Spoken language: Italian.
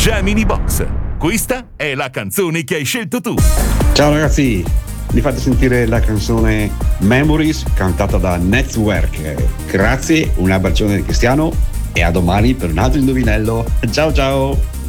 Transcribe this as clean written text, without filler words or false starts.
Gemini Box. Questa è la canzone che hai scelto tu. Ciao ragazzi, mi fate sentire la canzone Memories cantata da Network. Grazie, un abbraccione di Cristiano e a domani per un altro indovinello. Ciao ciao!